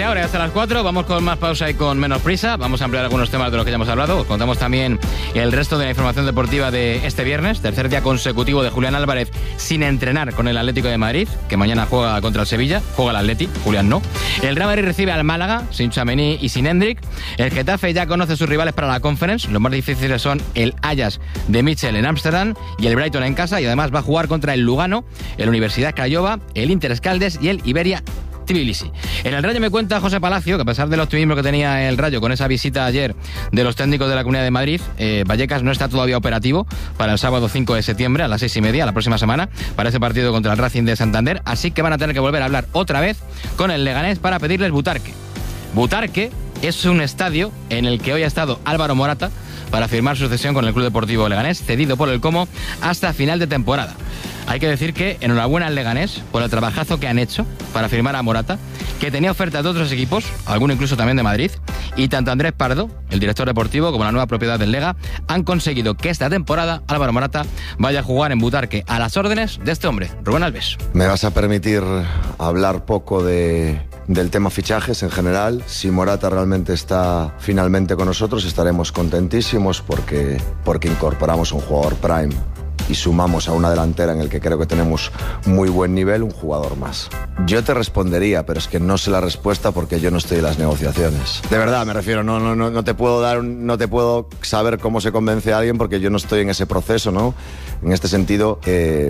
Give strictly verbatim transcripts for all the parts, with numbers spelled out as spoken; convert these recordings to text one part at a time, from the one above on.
media hora, hasta las cuatro. Vamos con más pausa y con menos prisa. Vamos a ampliar algunos temas de los que ya hemos hablado. Os contamos también el resto de la información deportiva de este viernes. Tercer día consecutivo de Julián Álvarez sin entrenar con el Atlético de Madrid, que mañana juega contra el Sevilla. Juega el Atleti, Julián no. El Real Madrid recibe al Málaga, sin Tchouaméni y sin Hendrik. El Getafe ya conoce sus rivales para la Conference. Los más difíciles son el Ajax de Mitchell en Ámsterdam y el Brighton en casa. Y además va a jugar contra el Lugano, el Universidad Craiova, el Inter Escaldes y el Iberia Tbilisi. En el Rayo me cuenta José Palacio que a pesar del optimismo que tenía el Rayo con esa visita ayer de los técnicos de la Comunidad de Madrid, eh, Vallecas no está todavía operativo para el sábado cinco de septiembre a las seis y media, la próxima semana, para ese partido contra el Racing de Santander, así que van a tener que volver a hablar otra vez con el Leganés para pedirles Butarque. Butarque es un estadio en el que hoy ha estado Álvaro Morata para firmar su cesión con el Club Deportivo Leganés, cedido por el Como hasta final de temporada. Hay que decir que enhorabuena al Leganés por el trabajazo que han hecho para firmar a Morata, que tenía ofertas de otros equipos, alguno incluso también de Madrid, y tanto Andrés Pardo, el director deportivo, como la nueva propiedad del Lega, han conseguido que esta temporada Álvaro Morata vaya a jugar en Butarque a las órdenes de este hombre, Rubén Alves. Me vas a permitir hablar poco de, del tema fichajes en general. Si Morata realmente está finalmente con nosotros, estaremos contentísimos porque, porque incorporamos un jugador prime y sumamos a una delantera en el que creo que tenemos muy buen nivel, un jugador más. Yo te respondería, pero es que no sé la respuesta porque yo no estoy en las negociaciones. De verdad, me refiero, no, no, no, no te puedo dar, no te puedo saber cómo se convence a alguien porque yo no estoy en ese proceso, ¿no? En este sentido, eh,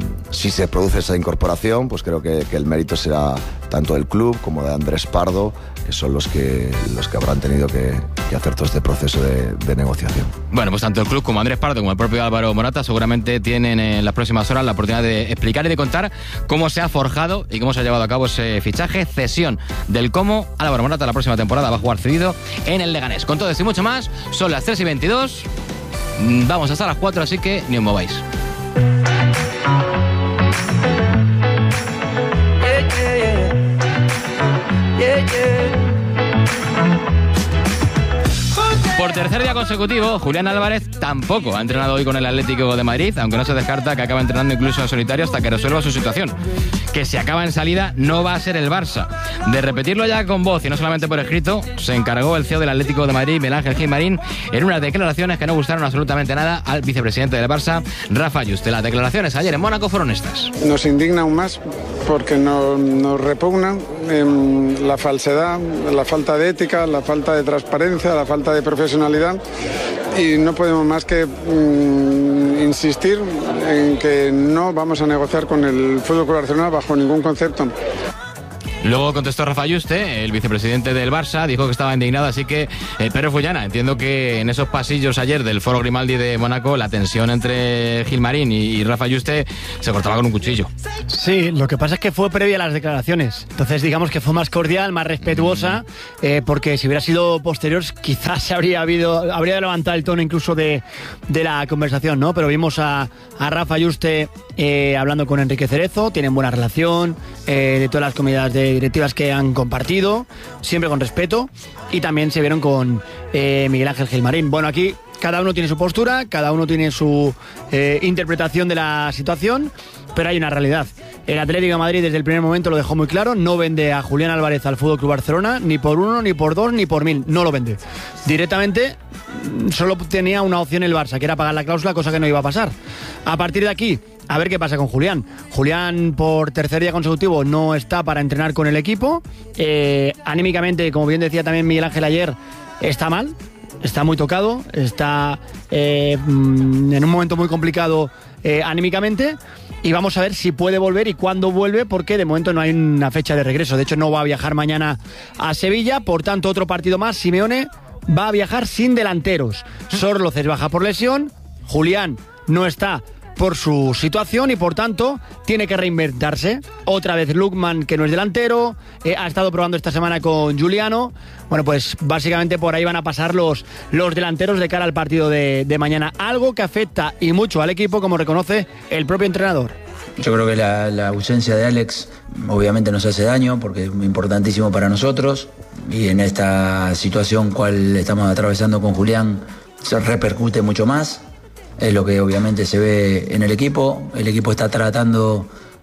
si se produce esa incorporación, pues creo que, que el mérito será tanto del club como de Andrés Pardo, que son los que, los que habrán tenido que, que hacer todo este proceso de, de negociación. Bueno, pues tanto el club como Andrés Pardo como el propio Álvaro Morata seguramente tienen en las próximas horas la oportunidad de explicar y de contar cómo se ha forjado y cómo se ha llevado a cabo ese fichaje, cesión del Como. Álvaro Morata la próxima temporada va a jugar cedido en el Leganés. Con todo esto y mucho más, son las tres y veintidós, vamos hasta las cuatro, así que ni os mováis. Por tercer día consecutivo, Julián Álvarez tampoco ha entrenado hoy con el Atlético de Madrid, aunque no se descarta que acabe entrenando incluso en solitario hasta que resuelva su situación. Que si acaba en salida no va a ser el Barça. De repetirlo ya con voz y no solamente por escrito, se encargó el C E O del Atlético de Madrid, Miguel Ángel Gilmarín, en unas declaraciones que no gustaron absolutamente nada al vicepresidente del Barça, Rafa Yuste. Las declaraciones ayer en Mónaco fueron estas. Nos indigna aún más porque nos, nos repugna eh, la falsedad, la falta de ética, la falta de transparencia, la falta de profesionalidad, y no podemos más que mm, insistir en que no vamos a negociar con el F C Barcelona bajo ningún concepto. Luego contestó Rafa Yuste, el vicepresidente del Barça, dijo que estaba indignado, así que eh, Pedro Fullana, entiendo que en esos pasillos ayer del Foro Grimaldi de Mónaco la tensión entre Gilmarín y, y Rafa Yuste se cortaba con un cuchillo. Sí, lo que pasa es que fue previa a las declaraciones, entonces digamos que fue más cordial, más respetuosa, mm. eh, porque si hubiera sido posterior quizás se habría habido, habría levantado el tono incluso de, de la conversación, ¿no? Pero vimos a, a Rafa Yuste eh, hablando con Enrique Cerezo, tienen buena relación, eh, de todas las comunidades de directivas que han compartido, siempre con respeto, y también se vieron con eh, Miguel Ángel Gilmarín. Bueno, aquí cada uno tiene su postura, cada uno tiene su eh, interpretación de la situación, pero hay una realidad. El Atlético de Madrid desde el primer momento lo dejó muy claro, no vende a Julián Álvarez al F C Barcelona, ni por uno, ni por dos, ni por mil, no lo vende. Directamente solo tenía una opción el Barça, que era pagar la cláusula, cosa que no iba a pasar. A partir de aquí, a ver qué pasa con Julián. Julián, por tercer día consecutivo, no está para entrenar con el equipo. Eh, anímicamente, como bien decía también Miguel Ángel ayer, está mal, está muy tocado, está eh, en un momento muy complicado eh, anímicamente. Y vamos a ver si puede volver y cuándo vuelve, porque de momento no hay una fecha de regreso. De hecho, no va a viajar mañana a Sevilla. Por tanto, otro partido más. Simeone va a viajar sin delanteros. Sorloz es baja por lesión. Julián no está por su situación y por tanto tiene que reinventarse. Otra vez Lukman, que no es delantero, eh, ha estado probando esta semana con Giuliano. Bueno, pues básicamente por ahí van a pasar los, los delanteros de cara al partido de, de mañana. Algo que afecta y mucho al equipo, como reconoce el propio entrenador. Yo creo que la, la ausencia de Alex obviamente nos hace daño porque es importantísimo para nosotros, y en esta situación cual estamos atravesando con Julián se repercute mucho más. Es lo que obviamente se ve en el equipo. El equipo está tratando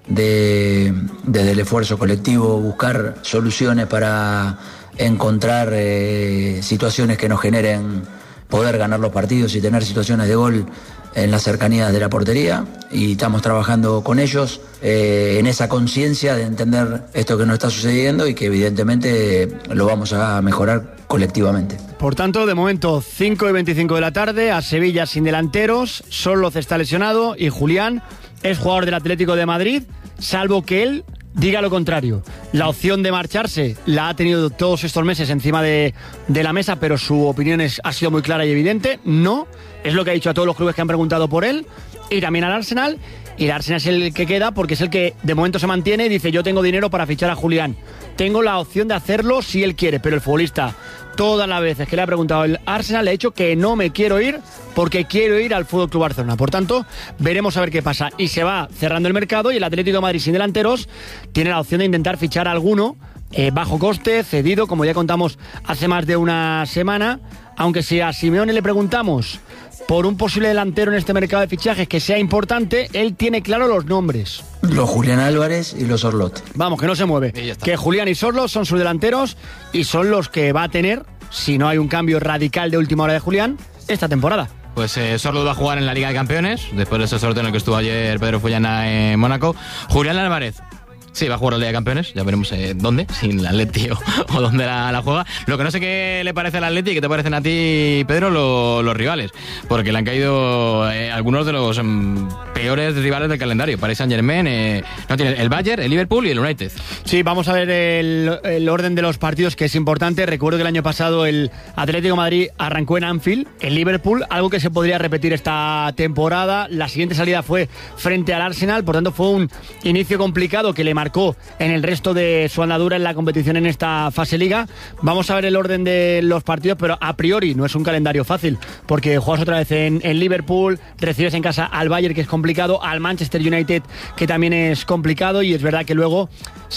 de, desde el esfuerzo colectivo, buscar soluciones para encontrar eh, situaciones que nos generen poder ganar los partidos y tener situaciones de gol en las cercanías de la portería, y estamos trabajando con ellos eh, en esa conciencia de entender esto que nos está sucediendo y que evidentemente lo vamos a mejorar colectivamente. Por tanto, de momento, cinco y veinticinco de la tarde, a Sevilla sin delanteros, Sorloz está lesionado y Julián es jugador del Atlético de Madrid, salvo que él diga lo contrario. La opción de marcharse la ha tenido todos estos meses encima de, de la mesa, pero su opinión es, ha sido muy clara y evidente. No, es lo que ha dicho a todos los clubes que han preguntado por él, y también al Arsenal. Y el Arsenal es el que queda porque es el que de momento se mantiene y dice: yo tengo dinero para fichar a Julián. Tengo la opción de hacerlo si él quiere, pero el futbolista, todas las veces que le ha preguntado el Arsenal, le ha dicho que no me quiero ir porque quiero ir al F C Barcelona. Por tanto, veremos a ver qué pasa. Y se va cerrando el mercado y el Atlético de Madrid sin delanteros tiene la opción de intentar fichar a alguno eh, bajo coste, cedido, como ya contamos hace más de una semana. Aunque si a Simeone le preguntamos por un posible delantero en este mercado de fichajes que sea importante, él tiene claro los nombres. Los Julián Álvarez y los Sorloth. Vamos, que no se mueve. Que Julián y Sorloth son sus delanteros y son los que va a tener, si no hay un cambio radical de última hora de Julián, esta temporada. Pues eh, Sorloth va a jugar en la Liga de Campeones, después de ese sorteo en el que estuvo ayer Pedro Fullana en Mónaco. Julián Álvarez, sí, va a jugar la Liga de Campeones, ya veremos eh, dónde, si en el Atleti o, o dónde la, la juega. Lo que no sé qué le parece al Atleti y qué te parecen a ti, Pedro, lo, los rivales, porque le han caído eh, algunos de los um, peores rivales del calendario. Paris Saint-Germain, eh, no tiene el Bayern, el Liverpool y el United. Sí, vamos a ver el, el orden de los partidos, que es importante. Recuerdo que el año pasado el Atlético de Madrid arrancó en Anfield, el Liverpool, algo que se podría repetir esta temporada. La siguiente salida fue frente al Arsenal, por tanto fue un inicio complicado que le marcó en el resto de su andadura en la competición en esta fase liga. Vamos a ver el orden de los partidos, pero a priori no es un calendario fácil, porque juegas otra vez en, en Liverpool, recibes en casa al Bayern, que es complicado, al Manchester United, que también es complicado, y es verdad que luego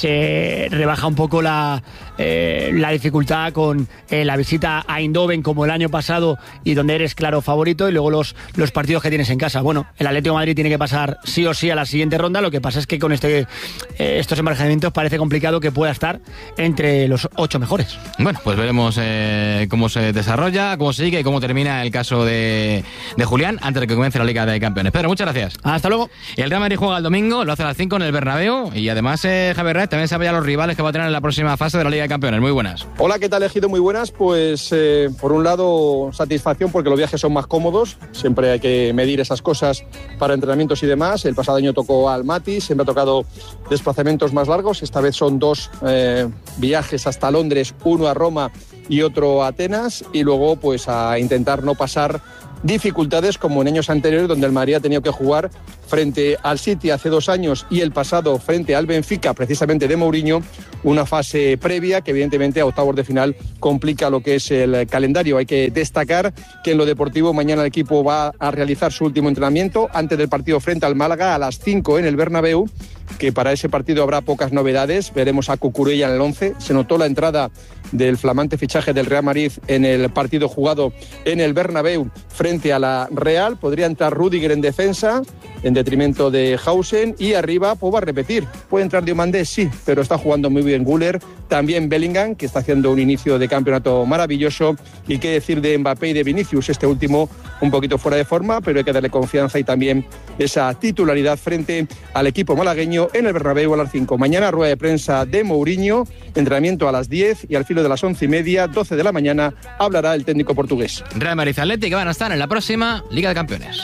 se rebaja un poco la, eh, la dificultad con eh, la visita a Eindhoven como el año pasado, y donde eres claro favorito, y luego los, los partidos que tienes en casa. Bueno, el Atlético de Madrid tiene que pasar sí o sí a la siguiente ronda. Lo que pasa es que con este eh, estos emparejamientos parece complicado que pueda estar entre los ocho mejores. Bueno, pues veremos eh, cómo se desarrolla, cómo sigue y cómo termina el caso de, de Julián antes de que comience la Liga de Campeones. Pedro, muchas gracias. Hasta luego. El Real Madrid juega el domingo, lo hace a las cinco en el Bernabéu, y además eh, Javier Reyes también sabe ya los rivales que va a tener en la próxima fase de la Liga de Campeones. Muy buenas. Hola, ¿qué tal, Ejido? Muy buenas. Pues eh, por un lado, satisfacción porque los viajes son más cómodos. Siempre hay que medir esas cosas para entrenamientos y demás. El pasado año tocó al Mati, siempre ha tocado desplazamientos más largos. Esta vez son dos eh, viajes hasta Londres, uno a Roma y otro a Atenas, y luego pues a intentar no pasar dificultades como en años anteriores, donde el Madrid ha tenido que jugar frente al City hace dos años y el pasado frente al Benfica, precisamente de Mourinho, una fase previa que evidentemente a octavos de final complica lo que es el calendario. Hay que destacar que en lo deportivo mañana el equipo va a realizar su último entrenamiento antes del partido frente al Málaga a las cinco en el Bernabéu, que para ese partido habrá pocas novedades. Veremos a Cucurella en el once. Se notó la entrada del flamante fichaje del Real Madrid en el partido jugado en el Bernabéu frente a la Real. Podría entrar Rüdiger en defensa en detrimento de Hausen, y arriba pues va a repetir. Puede entrar Diomandé, sí, pero está jugando muy bien Güler, también Bellingham, que está haciendo un inicio de campeonato maravilloso, y qué decir de Mbappé y de Vinicius, este último un poquito fuera de forma, pero hay que darle confianza y también esa titularidad frente al equipo malagueño en el Bernabéu a las cinco. Mañana rueda de prensa de Mourinho, entrenamiento a las diez, y al filo de las once y media, doce de la mañana, hablará el técnico portugués. Real Madrid Atlético, que van a estar en la próxima Liga de Campeones.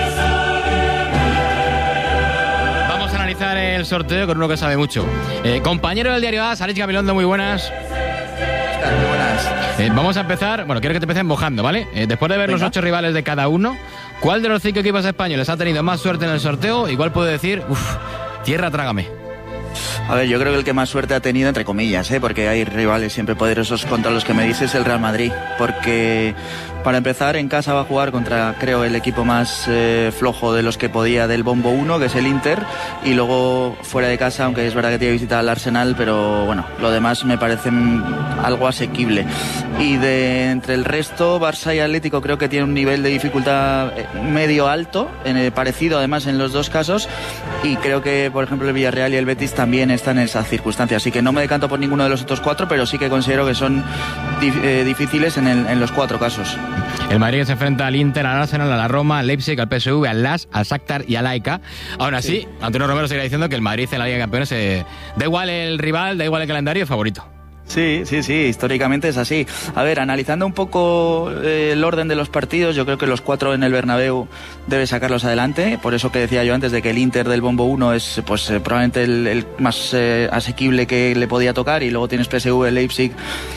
Vamos a analizar el sorteo con uno que sabe mucho. Eh, compañero del diario A, Sarich Gabilondo, muy buenas. Muy buenas. Eh, vamos a empezar, bueno, quiero que te empecen mojando, ¿vale? Eh, después de ver Venga. los ocho rivales de cada uno, ¿cuál de los cinco equipos españoles ha tenido más suerte en el sorteo? Igual puedo decir, uff, tierra trágame. A ver, yo creo que el que más suerte ha tenido, entre comillas, ¿eh? Porque hay rivales siempre poderosos contra los que me dices, el Real Madrid. Porque, para empezar, en casa va a jugar contra, creo, el equipo más eh, flojo de los que podía del Bombo uno, que es el Inter. Y luego, fuera de casa, aunque es verdad que tiene que visitar al Arsenal, pero bueno, lo demás me parece algo asequible. Y de entre el resto, Barça y Atlético creo que tiene un nivel de dificultad medio alto, eh, parecido además en los dos casos. Y creo que, por ejemplo, el Villarreal y el Betis también están en esas circunstancias. Así que no me decanto por ninguno de los otros cuatro, pero sí que considero que son dif- eh, difíciles en, el, en los cuatro casos. El Madrid se enfrenta al Inter, al Arsenal, a la Roma, al Leipzig, al P S V, al L A S, al Shakhtar y al A E K. Aún así, sí. Antonio Romero seguirá diciendo que el Madrid en la Liga de Campeones, eh, da igual el rival, da igual el calendario, es favorito. Sí, sí, sí, históricamente es así. A ver, analizando un poco eh, el orden de los partidos, yo creo que los cuatro en el Bernabéu debe sacarlos adelante, por eso que decía yo antes de que el Inter del Bombo uno es pues eh, probablemente el, el más eh, asequible que le podía tocar, y luego tienes P S V, Leipzig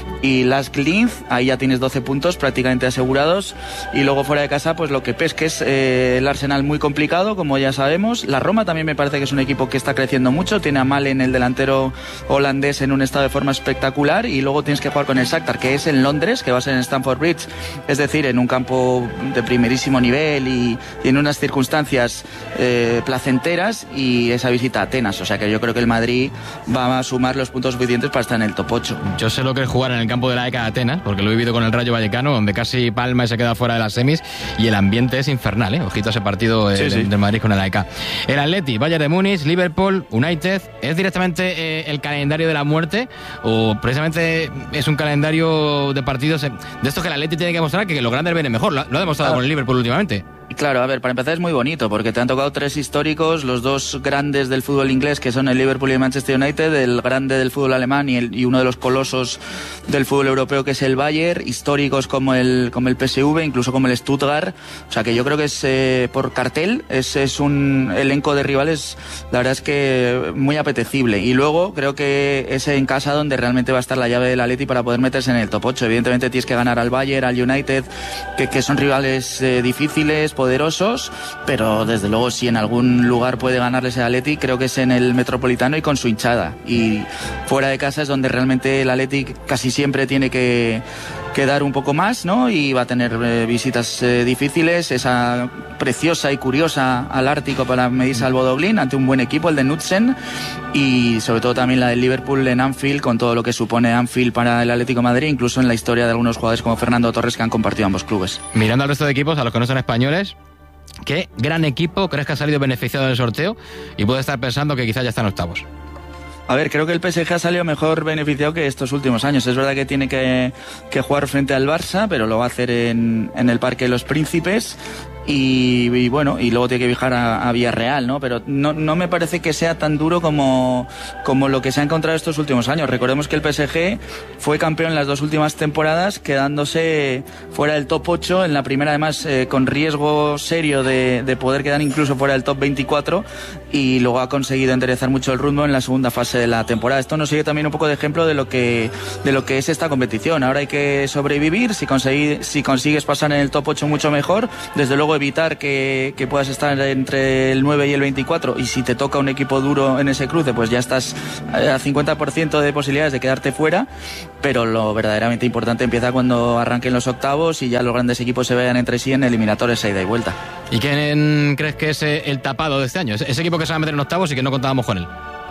y Lask Linz, ahí ya tienes doce puntos prácticamente asegurados, y luego fuera de casa pues lo que pesques, eh, el Arsenal muy complicado, como ya sabemos. La Roma también me parece que es un equipo que está creciendo mucho, tiene a Malen, el delantero holandés, en un estado de forma espectacular. Y luego tienes que jugar con el Shakhtar, que es en Londres, que va a ser en Stamford Bridge, es decir, en un campo de primerísimo nivel y, y en unas circunstancias eh, placenteras, y esa visita a Atenas, o sea que yo creo que el Madrid va a sumar los puntos suficientes para estar en el top ocho. Yo sé lo que es jugar en el campo de la A E K de Atenas, porque lo he vivido con el Rayo Vallecano, donde casi palma y se queda fuera de las semis, y el ambiente es infernal, ¿eh? Ojito a ese partido eh, sí, sí. del Madrid con el A E K. El Atleti, Bayern de Múnich, Liverpool, United, ¿es directamente eh, el calendario de la muerte o precisamente es un calendario de partidos de estos que el Atleti tiene que mostrar que los grandes vienen mejor? Lo, lo ha demostrado ah. con el Liverpool últimamente. Claro, a ver, para empezar es muy bonito porque te han tocado tres históricos, los dos grandes del fútbol inglés, que son el Liverpool y el Manchester United, el grande del fútbol alemán y, el, y uno de los colosos del fútbol europeo, que es el Bayern, históricos como el como el P S V, incluso como el Stuttgart. O sea que yo creo que es eh, por cartel, es, es un elenco de rivales, la verdad es que muy apetecible. Y luego creo que es en casa donde realmente va a estar la llave del Atleti para poder meterse en el top ocho. Evidentemente tienes que ganar al Bayern, al United, que, que son rivales eh, difíciles, poderosos, pero desde luego si en algún lugar puede ganarles el Atleti, creo que es en el Metropolitano y con su hinchada. Y fuera de casa es donde realmente el Atleti casi siempre tiene que, que dar un poco más, ¿no? Y va a tener eh, visitas eh, difíciles, esa preciosa y curiosa al Ártico para medirse al Bodoglin ante un buen equipo, el de Knudsen, y sobre todo también la del Liverpool en Anfield, con todo lo que supone Anfield para el Atlético de Madrid, incluso en la historia de algunos jugadores como Fernando Torres que han compartido ambos clubes. Mirando al resto de equipos, a los que no son españoles, ¿qué gran equipo crees que ha salido beneficiado del sorteo y puede estar pensando que quizás ya están octavos? A ver, creo que el P S G ha salido mejor beneficiado que estos últimos años. Es verdad que tiene que, que jugar frente al Barça, pero lo va a hacer en, en el Parque de los Príncipes. Y, y bueno, y luego tiene que viajar a, a Villarreal, ¿no? Pero no, no me parece que sea tan duro como, como lo que se ha encontrado estos últimos años. Recordemos que el P S G fue campeón en las dos últimas temporadas, quedándose fuera del top ocho, en la primera además eh, con riesgo serio de, de poder quedar incluso fuera del top veinticuatro, y luego ha conseguido enderezar mucho el rumbo en la segunda fase de la temporada. Esto nos sigue también un poco de ejemplo de lo que, de lo que es esta competición. Ahora hay que sobrevivir, si, consegui, si consigues pasar en el top ocho mucho mejor, desde luego evitar que, que puedas estar entre el nueve y el veinticuatro, y si te toca un equipo duro en ese cruce pues ya estás a cincuenta por ciento de posibilidades de quedarte fuera, pero lo verdaderamente importante empieza cuando arranquen los octavos y ya los grandes equipos se vean entre sí en eliminatorias ida y vuelta. ¿Y quién crees que es el tapado de este año? Ese equipo que se va a meter en octavos y que no contábamos con él.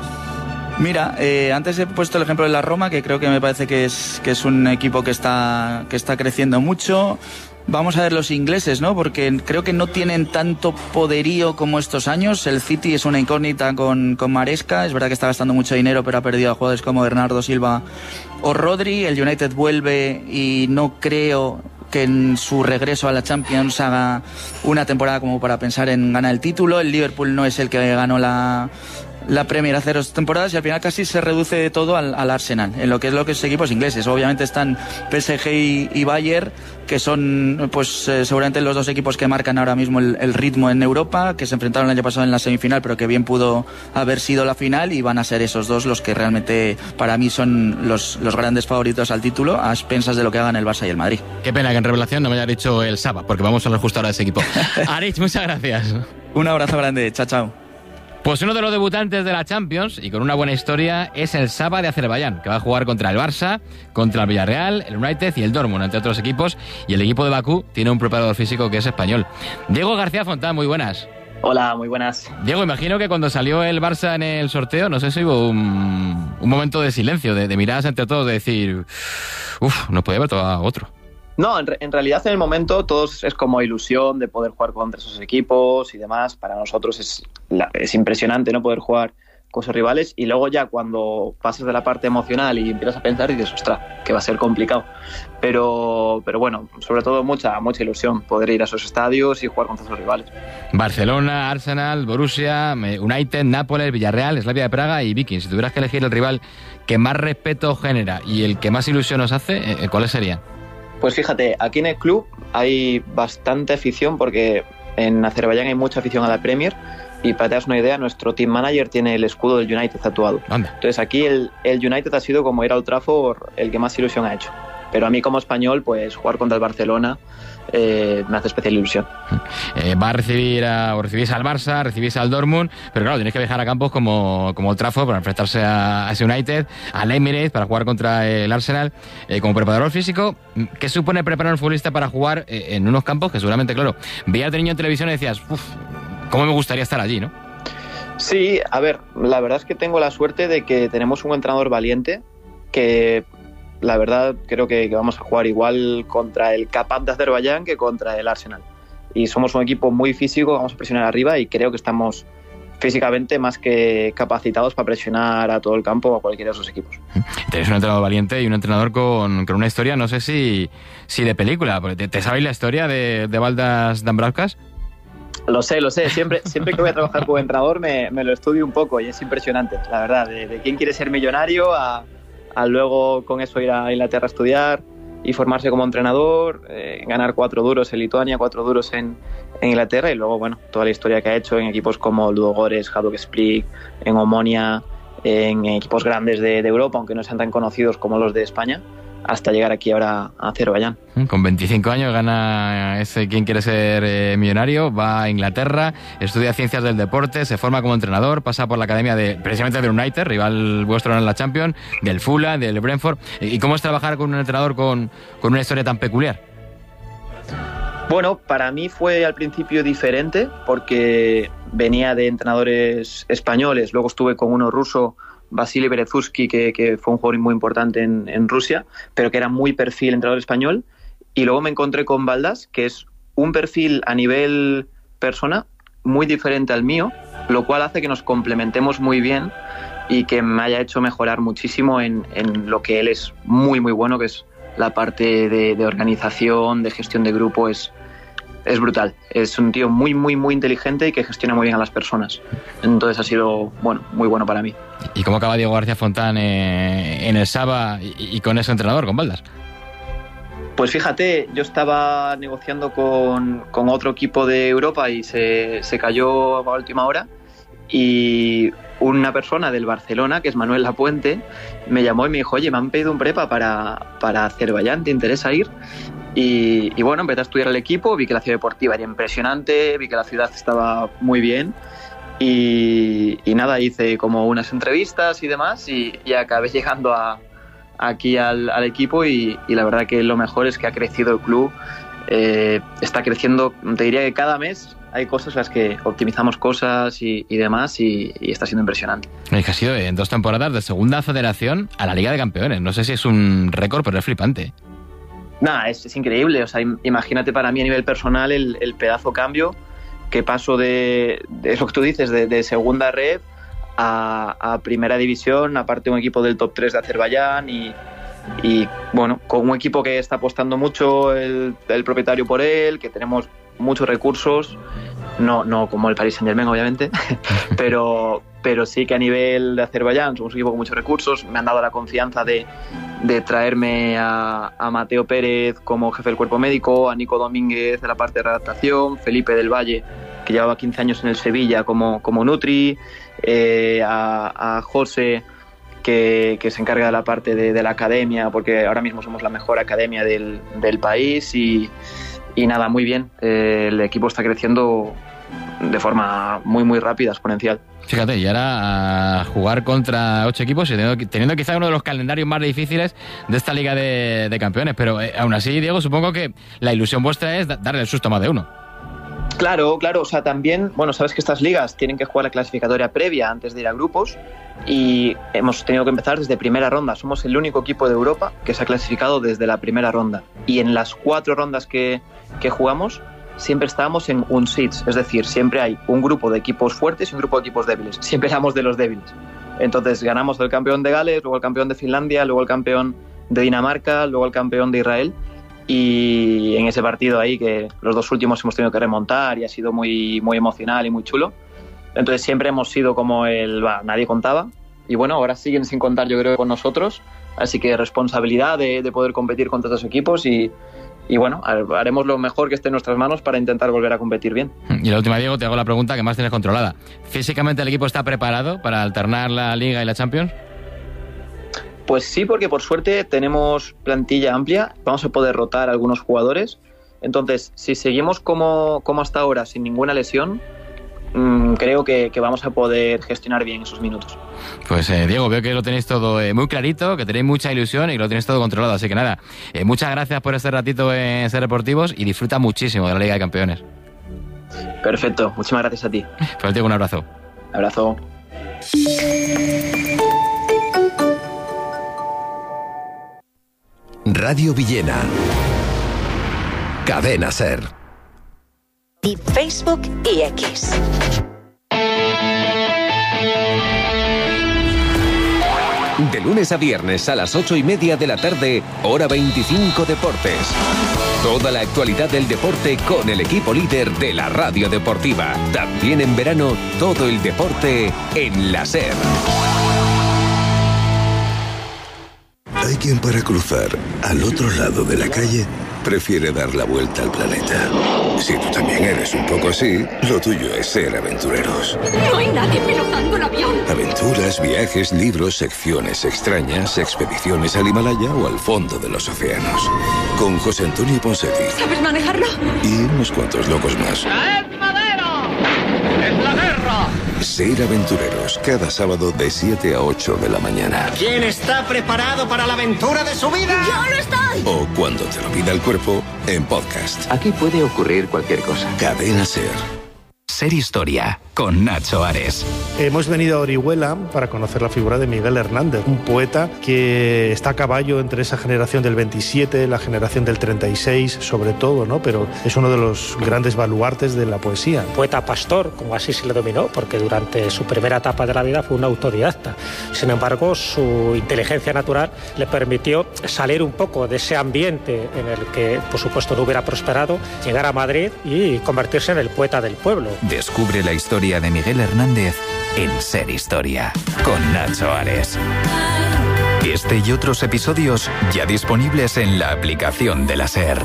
Mira, eh, antes he puesto el ejemplo de la Roma, que creo que me parece que es, que es un equipo que está, que está creciendo mucho. Vamos a ver los ingleses, ¿no? Porque creo que no tienen tanto poderío como estos años. El City es una incógnita con, con Maresca. Es verdad que está gastando mucho dinero, pero ha perdido a jugadores como Bernardo Silva o Rodri. El United vuelve y no creo que en su regreso a la Champions haga una temporada como para pensar en ganar el título. El Liverpool no es el que ganó la... la Premier hace dos temporadas, y al final casi se reduce todo al, al Arsenal, en lo que es lo que es equipos ingleses. Obviamente están P S G y, y Bayern, que son pues eh, seguramente los dos equipos que marcan ahora mismo el, el ritmo en Europa, que se enfrentaron el año pasado en la semifinal, pero que bien pudo haber sido la final, y van a ser esos dos los que realmente para mí son los, los grandes favoritos al título, a expensas de lo que hagan el Barça y el Madrid. Qué pena que en revelación no me haya dicho el Saba, porque vamos a hablar justo ahora de ese equipo. Aritz, muchas gracias. Un abrazo grande, chao, chao. Pues uno de los debutantes de la Champions y con una buena historia es el Saba de Azerbaiyán, que va a jugar contra el Barça, contra el Villarreal, el United y el Dortmund, entre otros equipos, y el equipo de Bakú tiene un preparador físico que es español. Diego García Fontán, muy buenas. Hola, muy buenas. Diego, imagino que cuando salió el Barça en el sorteo, no sé si hubo un, un momento de silencio, de, de miradas entre todos, de decir, uff, nos podía haber tocado otro. No, en, re- en realidad en el momento todos es como ilusión de poder jugar contra esos equipos y demás. Para nosotros es, la, es impresionante, ¿no?, poder jugar con esos rivales, y luego ya cuando pasas de la parte emocional y empiezas a pensar y dices, ostras, que va a ser complicado. Pero, pero bueno, sobre todo mucha, mucha ilusión poder ir a esos estadios y jugar contra esos rivales. Barcelona, Arsenal, Borussia, United, Nápoles, Villarreal, Slavia de Praga y Viking. Si tuvieras que elegir el rival que más respeto genera y el que más ilusión os hace, ¿cuáles serían? Pues fíjate, aquí en el club hay bastante afición porque en Azerbaiyán hay mucha afición a la Premier, y para que te das una idea, nuestro team manager tiene el escudo del United tatuado. Anda. Entonces aquí el, el United ha sido como ir al Trafford el que más ilusión ha hecho. Pero a mí como español, pues jugar contra el Barcelona eh, me hace especial ilusión. Eh, va a recibir a, o recibís al Barça, recibís al Dortmund, pero claro, tenéis que viajar a campos como, como el Trafford para enfrentarse a, a ese United, al Emirates para jugar contra el Arsenal. Eh, como preparador físico, ¿qué supone preparar a un futbolista para jugar eh, en unos campos que seguramente, claro, veías de niño en televisión y decías, uff, cómo me gustaría estar allí, ¿no? Sí, a ver, la verdad es que tengo la suerte de que tenemos un entrenador valiente que... La verdad, creo que, que vamos a jugar igual contra el Kapat de Azerbaiyán que contra el Arsenal. Y somos un equipo muy físico, vamos a presionar arriba y creo que estamos físicamente más que capacitados para presionar a todo el campo o a cualquiera de esos equipos. Tenéis un entrenador valiente y un entrenador con, con una historia, no sé si, si de película. ¿Te, te sabéis la historia de, de Valdas Dambrauskas? Lo sé, lo sé. Siempre, siempre que voy a trabajar como entrenador me, me lo estudio un poco y es impresionante, la verdad. De, de quién quiere ser millonario a... a luego con eso ir a Inglaterra a estudiar y formarse como entrenador, eh, ganar cuatro duros en Lituania, cuatro duros en, en Inglaterra, y luego, bueno, toda la historia que ha hecho en equipos como Ludogorets, Hajduk Split, en Omonia, en equipos grandes de, de Europa, aunque no sean tan conocidos como los de España, hasta llegar aquí ahora a Azerbaiyán. Con veinticinco años gana ese quien quiere ser eh, millonario, va a Inglaterra, estudia ciencias del deporte, se forma como entrenador, pasa por la academia de precisamente del United, rival vuestro en la Champions, del Fulham, del Brentford. ¿Y cómo es trabajar con un entrenador con, con una historia tan peculiar? Bueno, para mí fue al principio diferente porque venía de entrenadores españoles, luego estuve con uno ruso, Vasily Berezovsky, que, que fue un jugador muy importante en, en Rusia, pero que era muy perfil entrenador español, y luego me encontré con Valdas, que es un perfil a nivel persona muy diferente al mío, lo cual hace que nos complementemos muy bien y que me haya hecho mejorar muchísimo en, en lo que él es muy muy bueno, que es la parte de, de organización, de gestión de grupo. Es Es brutal, es un tío muy, muy, muy inteligente y que gestiona muy bien a las personas. Entonces ha sido, bueno, muy bueno para mí. ¿Y cómo acaba Diego García Fontán eh, en el Saba y, y con ese entrenador, con Valdas? Pues fíjate, yo estaba negociando con, con otro equipo de Europa y se, se cayó a última hora, y una persona del Barcelona, que es Manuel Lapuente, me llamó y me dijo, oye, me han pedido un prepa para, para Azerbaiyán, ¿te interesa ir? Y, y bueno, empecé a estudiar el equipo, vi que la ciudad deportiva era impresionante, vi que la ciudad estaba muy bien y, y nada, hice como unas entrevistas y demás y, y acabé llegando a, aquí al, al equipo y, y la verdad que lo mejor es que ha crecido el club, eh, está creciendo, te diría que cada mes hay cosas en las que optimizamos cosas y, y demás y, y está siendo impresionante. Es que ha sido en dos temporadas de segunda federación a la Liga de Campeones, no sé si es un récord, pero es flipante. Nada, es, es increíble. O sea, imagínate para mí a nivel personal el, el pedazo cambio que paso de, de lo que tú dices, de, de segunda red a, a primera división, aparte un equipo del top tres de Azerbaiyán y, y bueno, con un equipo que está apostando mucho el, el propietario por él, que tenemos muchos recursos, no, no como el Paris Saint-Germain obviamente, pero, pero sí que a nivel de Azerbaiyán somos un equipo con muchos recursos. Me han dado la confianza de, de traerme a, a Mateo Pérez como jefe del cuerpo médico, a Nico Domínguez de la parte de redactación, Felipe del Valle, que llevaba quince años en el Sevilla como, como Nutri, eh, a, a José, que, que se encarga de la parte de, de la academia, porque ahora mismo somos la mejor academia del, del país y, y nada, muy bien. Eh, el equipo está creciendo de forma muy, muy rápida, exponencial. Fíjate, y ahora a jugar contra ocho equipos y teniendo, teniendo quizá uno de los calendarios más difíciles de esta Liga de, de Campeones. Pero eh, aún así, Diego, supongo que la ilusión vuestra es da- darle el susto a más de uno. Claro, claro, o sea, también, bueno, sabes que estas ligas tienen que jugar la clasificatoria previa antes de ir a grupos y hemos tenido que empezar desde primera ronda. Somos el único equipo de Europa que se ha clasificado desde la primera ronda. Y en las cuatro rondas que, que jugamos, siempre estábamos en un seeds, es decir, siempre hay un grupo de equipos fuertes y un grupo de equipos débiles. Siempre éramos de los débiles. Entonces ganamos el campeón de Gales, luego el campeón de Finlandia, luego el campeón de Dinamarca, luego el campeón de Israel. Y en ese partido ahí, que los dos últimos hemos tenido que remontar y ha sido muy, muy emocional y muy chulo. Entonces siempre hemos sido como el... Va, nadie contaba. Y bueno, ahora siguen sin contar, yo creo, con nosotros. Así que responsabilidad de, de poder competir contra estos equipos y, y bueno, haremos lo mejor que esté en nuestras manos para intentar volver a competir bien. Y la última, Diego, te hago la pregunta que más tienes controlada. ¿Físicamente el equipo está preparado para alternar la Liga y la Champions? Pues sí, porque por suerte tenemos plantilla amplia, vamos a poder rotar a algunos jugadores. Entonces, si seguimos como, como hasta ahora, sin ninguna lesión, mmm, creo que, que vamos a poder gestionar bien esos minutos. Pues eh, Diego, veo que lo tenéis todo eh, muy clarito, que tenéis mucha ilusión y que lo tenéis todo controlado. Así que nada, eh, muchas gracias por este ratito en Ser Deportivos y disfruta muchísimo de la Liga de Campeones. Perfecto, muchísimas gracias a ti. Pues Diego, un abrazo. Abrazo. Radio Villena. Cadena Ser. Y Facebook y X. De lunes a viernes a las ocho y media de la tarde, hora veinticinco Deportes. Toda la actualidad del deporte con el equipo líder de la radio deportiva. También en verano, todo el deporte en la Ser. Hay quien para cruzar al otro lado de la calle prefiere dar la vuelta al planeta. Si tú también eres un poco así, lo tuyo es ser aventureros. No hay nadie pilotando el avión. Aventuras, viajes, libros, secciones extrañas, expediciones al Himalaya o al fondo de los océanos. Con José Antonio Ponseti. ¿Sabes manejarlo? Y unos cuantos locos más. ¡Traed madera! ¡Es la guerra! Ser aventureros, cada sábado de siete a ocho de la mañana. ¿Quién está preparado para la aventura de su vida? ¡Yo lo estoy! O cuando te lo pida el cuerpo, en podcast. Aquí puede ocurrir cualquier cosa. Cadena Ser. Ser Historia, con Nacho Ares. Hemos venido a Orihuela para conocer la figura de Miguel Hernández, un poeta que está a caballo entre esa generación del veintisiete, la generación del treinta y seis, sobre todo, ¿no? Pero es uno de los grandes baluartes de la poesía. Poeta pastor, como así se le dominó, porque durante su primera etapa de la vida fue un autodidacta. Sin embargo, su inteligencia natural le permitió salir un poco de ese ambiente en el que, por supuesto, no hubiera prosperado, llegar a Madrid y convertirse en el poeta del pueblo. Descubre la historia de Miguel Hernández en Ser Historia, con Nacho Ares. Este y otros episodios ya disponibles en la aplicación de la Ser.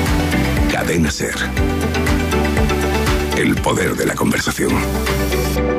Cadena Ser. El poder de la conversación.